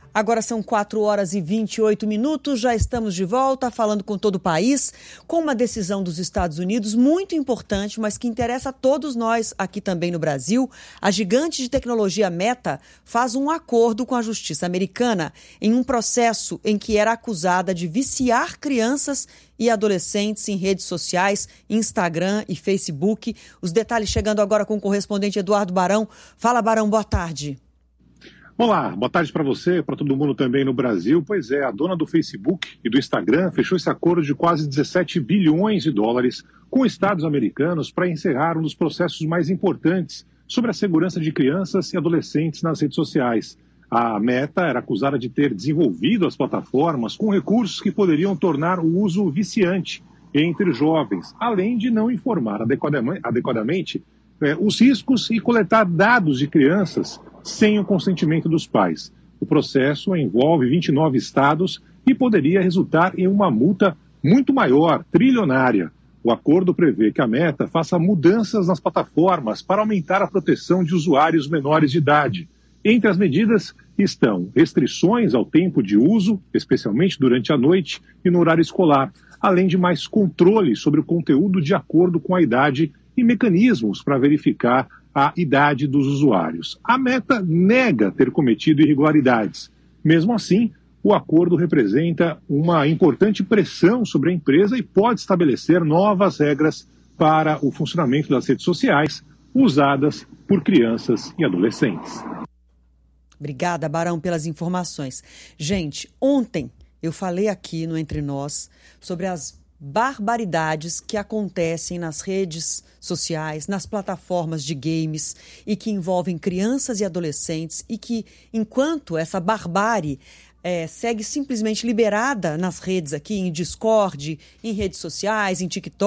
Agora são 4h28, já estamos de volta falando com todo o país, com uma decisão dos Estados Unidos muito importante, mas que interessa a todos nós aqui também no Brasil. A gigante de tecnologia Meta faz um acordo com a justiça americana em um processo em que era acusada de viciar crianças e adolescentes em redes sociais, Instagram e Facebook. Os detalhes chegando agora com o correspondente Eduardo Barão. Fala, Barão, boa tarde. Olá, boa tarde para você, para todo mundo também no Brasil. Pois é, a dona do Facebook e do Instagram fechou esse acordo de quase 17 bilhões de dólares com estados americanos para encerrar um dos processos mais importantes sobre a segurança de crianças e adolescentes nas redes sociais. A Meta era acusada de ter desenvolvido as plataformas com recursos que poderiam tornar o uso viciante entre jovens, além de não informar adequadamente os riscos e coletar dados de crianças sem o consentimento dos pais. O processo envolve 29 estados e poderia resultar em uma multa muito maior, trilionária. O acordo prevê que a Meta faça mudanças nas plataformas para aumentar a proteção de usuários menores de idade. Entre as medidas estão restrições ao tempo de uso, especialmente durante a noite e no horário escolar, além de mais controle sobre o conteúdo de acordo com a idade e mecanismos para verificar a idade dos usuários. A Meta nega ter cometido irregularidades. Mesmo assim, o acordo representa uma importante pressão sobre a empresa e pode estabelecer novas regras para o funcionamento das redes sociais usadas por crianças e adolescentes. Obrigada, Barão, pelas informações. Gente, ontem eu falei aqui no Entre Nós sobre as barbaridades que acontecem nas redes sociais, nas plataformas de games e que envolvem crianças e adolescentes e que, enquanto essa barbárie segue simplesmente liberada nas redes aqui, em Discord, em redes sociais, em TikTok,